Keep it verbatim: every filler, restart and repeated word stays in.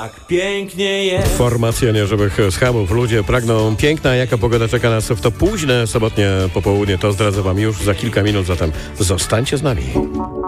tak pięknie jest. Formacja nieżywych schabów. Ludzie pragną piękna. Jaka pogoda czeka nas w to późne sobotnie popołudnie, to zdradzę wam już za kilka minut, zatem zostańcie z nami.